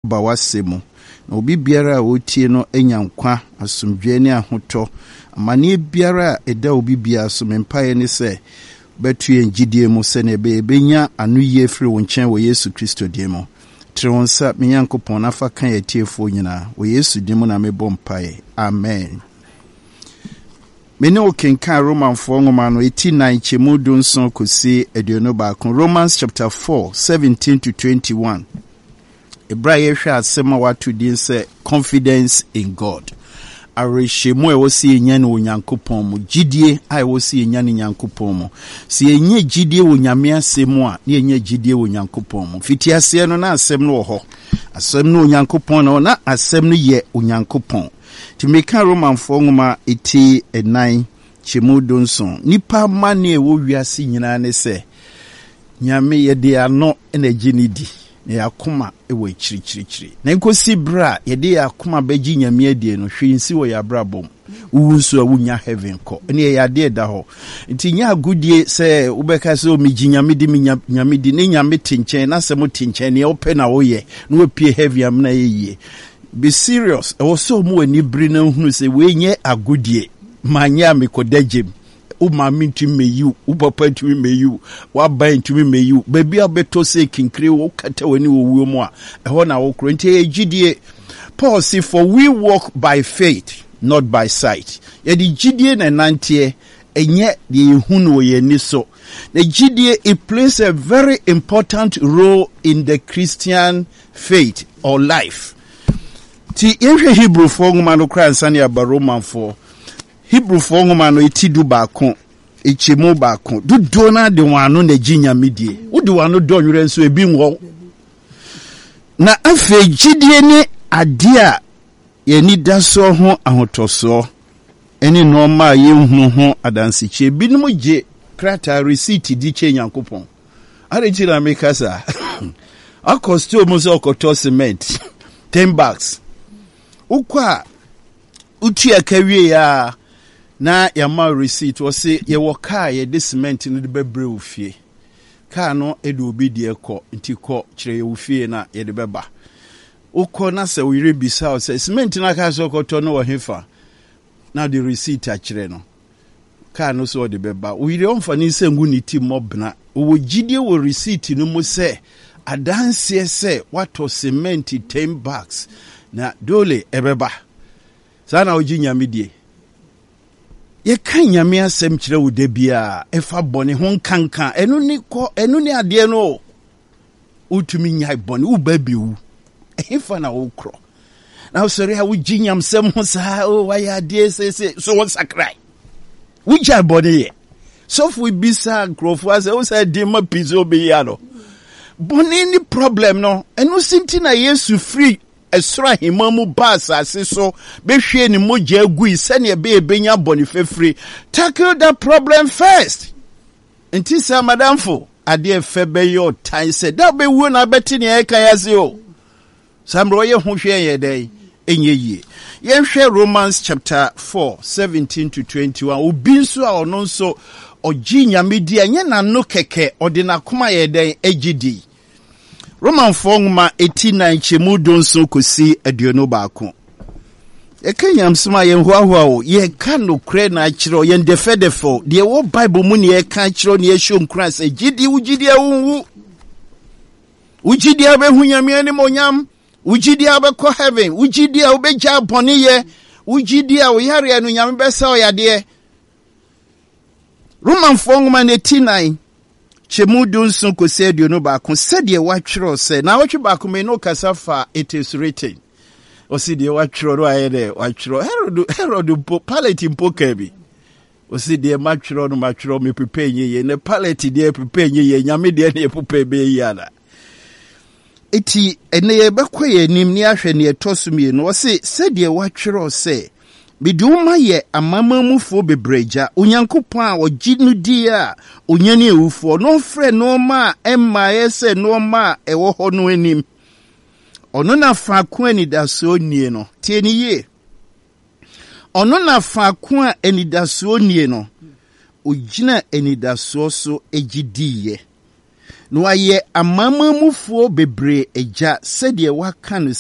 ba wasemu na obi biara a wotie no enya nkwa asomdwe ne ahoto amane biara eda obi bia so mempae ne se betu engidie mu se ne benya anoyie firi wo nkyɛn wɔ Yesu Kristo die mu tronsa me Nyankopɔn afa kan yetiefo nyina wɔ Yesu die mu na mebɔ mpae amen. Mene okenkan Romanfo ngoma no 89 chemu dunson kosi aduonu baako. Romans chapter 4 17 to 21. Ebraya hwe asema watu din se confidence in God. Arehemu ewosi enya ne Onyankopɔn mu gidie a ewosi enya ne Nyankopɔn mu. Si enye gidie wo Nyame asemu a ne enye gidie wo Nyankopɔn mu. Fitiase no na asem no wo ho. Asem no Onyankopɔn no na asem no ye Onyankopɔn. Timeka Romanfo ngoma 89 chemu donson nipa mane wo wiase nyina ne se Nyame yede ano na ginidi na yakoma ewo chirichirichiri na nkosi bra yede yakoma bagi Nyame adie no hwinsi wo yabrabom uwunso a wunya heaven ko ne yade da ho nti nya agudie se ubeka se o migi Nyame di Nyame di ne Nyame tinchen na se mo tinchen ne ope na wo ye na opie heaven am na ye. Be serious. I was so more ni brina who say we nye agudie. Manya me kodegem. U mami to me you. U papa to me you. Wa buy to me you. Baby abeto say kinkre wo kata wani wo mo a. Ehona na wo kro nti egidie. Paul say for we walk by faith, not by sight. Ye di gidie na nantie enye de ehunu ye ni so. The gidie it plays a very important role in the Christian faith or life. Ti ehwe Hebrew fo ngoma no kra nsane aba Romanfo Hebrew fo ngoma no etidu baako echemu baako dudo na de wano na Nyame die wode wano do nwere nso ebi nwo na afa gidie ne ade a ye ni daso ho ahotoso eni no ma ye hu ho adansiche ebi no je krata receipt di che Nyankopon are chira mekasa akosto mo so okoto cement 10 bucks ukwa utia kawie ya na yama receipt wo se ye wo car ye de cement no de bebre ofie car no edo obi de ekọ nti kọ kire ye ofie na ye de beba ukọ na se we rebisa o se cement na ka so koto no wo hefa na the receipt a kire no car no so de beba we re onfa ni se ngu ni ti mobna wo gidie wo receipt no mu se adanse se wato cement 10 bucks na dole ebeba sana oji Nyame die ye kan Nyame asem kire wo de bia efa bone ho nkanka enu ni ade no utumi nyai bone wo babiwu efa na wo kro na osori ha wo ji Nyam sem ho sa o wa ya de se so won sakrai wo ja bone ye so fu bisa grofo ase o sa de ma pizo be ya no bone ni problem no enu sinti na Yesu free esra himamu bas asiso behwe ni moja agui sane be benya boni fefri. Tackle that problem first. Nti sa madamfo ade febe yo tan se da be wu na beti ne eka yaze o samro ye ho hwe ye dai enye yi ye hwe Romans chapter 4 17 to 21 obi nso a ono nso oji Nyame di anye na no keke ode na koma ye dai egidi. Roman ngoma 89 chemu donso kosi aduonu baako. E kanyam sma ye hwaahwa o ye ka no kre na akiro ye ndefedefo de wo Bible mu ne ye ka akiro ne ye show nkran se gidi ugidi awunwu ugidi abehu Nyame ani monyam ugidi abekọ heaven ugidi a obeja bone ye ugidi a oyare anu Nyame besa oyade. Roman ngoma 89 chemu dunsun kosi aduonu baako sede watwero se na watwe baako me no kasafa it is written oside watwero ro ayede watwero Herod po palette mpoka bi oside matwero no matwero me prepare ye ne palette de prepare ye Nyame de ne prepare be yala eti ene ye bekoye nim ni ahwe ne etosumie no se sede watwero se biduma ye amamamufo bebreja Onyankopon a oginu di a onyane ewufo no frɛ no ma emma yese no ma ewo ho no anim ono na fa ko anidaso nie no tie ni ye ono na fa ko anidaso nie no ogina anidaso so egidiye no aye amamamufo bebre eja sɛde waka no